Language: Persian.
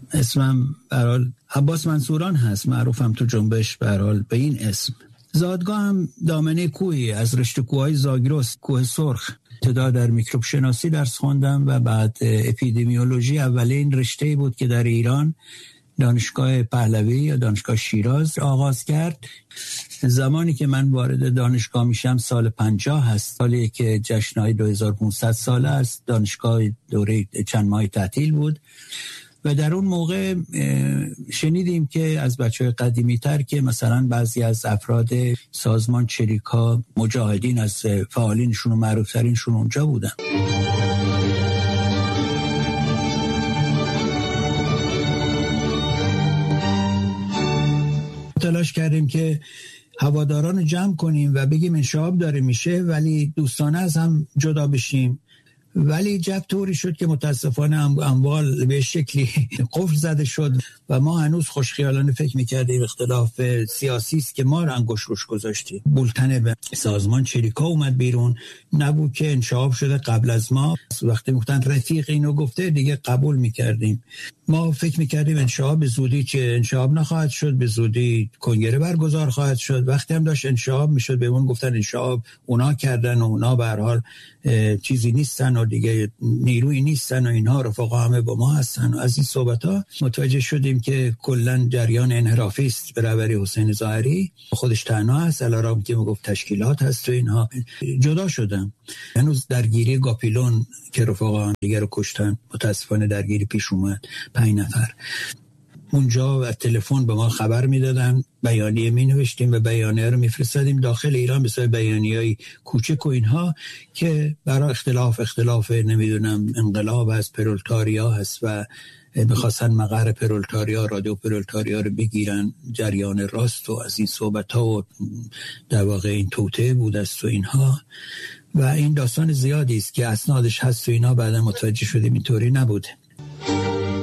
اسمم برحال عباس منصوران هست، معروفم تو جنبش برحال به این اسم. زادگاه هم دامنه کوهی از رشته کوههای زاگرس، کوه سرخ. ابتدا در میکروب شناسی درس خوندم و بعد اپیدمیولوژی. اولین رشته‌ای بود که در ایران دانشگاه پهلوی یا دانشگاه شیراز آغاز کرد. زمانی که من وارد دانشگاه میشم سال 50 هست، سالی که جشن‌های 2500 ساله است. دانشگاه دوره چند ماه تعطیل بود و در اون موقع شنیدیم که از بچه‌های قدیمی تر که مثلا بعضی از افراد سازمان چریکا، مجاهدین، از فعالینشون و معروف ترینشون اونجا بودن. تلاش کردیم که هواداران جمع کنیم و بگیم انشعاب داره میشه ولی دوستانه از هم جدا بشیم، ولی جب طوری شد که متاسفانه اموال به شکلی قفل زده شد و ما هنوز خوشخیالانه فکر میکردیم اختلاف سیاسی است که ما رو انگوش روش گذاشتیم. بولتن به سازمان چریکا اومد بیرون، نبود که انشعاب شده قبل از ما. وقتی گفتن رفیق اینو گفته دیگه قبول میکردیم. ما فکر میکردیم انشعاب به زودی که انشعاب نخواهد شد، به زودی کنگره برگزار خواهد شد. وقتی هم داشت انشعاب میشد بهمون گفتن انشعاب اونا کردن و اونا به هر حال چیزی نیستن و دیگه نیرویی نیستن و اینها رفقا همه با ما هستن. و از این صحبت ها متوجه شدیم که کلن جریان انحرافی است به رهبری حسین ظاهری. خودش تنها هست، علارام که میگفت تشکیلات هست و اینها. جدا شدم. هنوز درگیری گاپیلون که رفقا دیگه رو کشتن، متاسفانه درگیری پیش اومد، 5 نفر اونجا و تلفن به ما خبر میدادن، بیانیه می نوشتیم و بیانیه رو میفرستادیم داخل ایران به صورت بیانیه‌ای کوچک و اینها که برای اختلاف نمیدونم انقلاب هست، پرولتاریا هست و میخواستن مقر پرولتاریا، رادیو پرولتاریا رو بگیرن، جریان راست و از این صحبت ها و در واقع این توطئه بود است و اینها و این داستان زیادی است که اسنادش هست و اینا. بعدا متوجه شدیم اینطوری نبوده.